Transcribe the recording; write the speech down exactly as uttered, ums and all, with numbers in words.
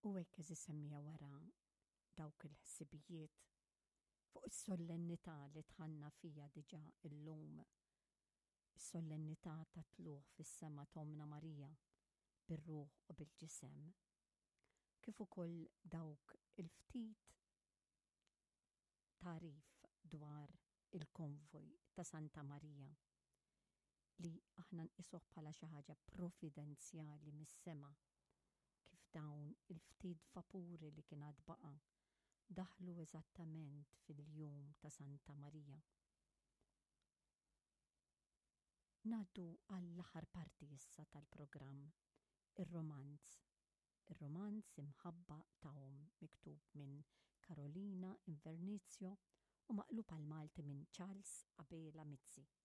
U hekk eżis semmija wara dawk il-ħsibijiet fuq is-solennità li tħanna fija diġà illum. Is-solennità ta' tluħ fis-sema Tomna Marija bir-ruħ u bil-ġisem. Kif ukoll dawk il-ftit tarif dwar il-konvoj ta' Santa Marija li aħna nqisuh bħala xi ħaġa provvidenzjali mis-sema, kif dawn il-ftit vapuri li kien għad baqa' daħlu eżattament fil-jum ta' Santa Marija. Ngħaddu għall-aħħar parti issa tal-programm, ir-romanz. Ir-romanz imħabba tagħhom miktub minn Carolina Invernizio u maqlub għal Malti minn Charles Abela Mizzi.